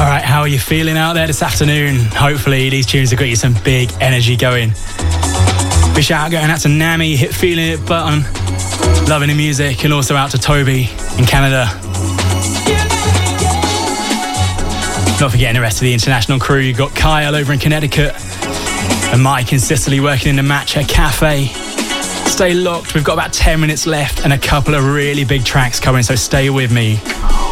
All right, how are you feeling out there this afternoon? Hopefully these tunes have got you some big energy going. Big shout out going out to Nami, hit Feeling It Button, loving the music, and also out to Toby in Canada. Not forgetting the rest of the international crew. You've got Kyle over in Connecticut and Mike in Sicily working in the Matcha Cafe. Stay locked, we've got about 10 minutes left and a couple of really big tracks coming, so stay with me.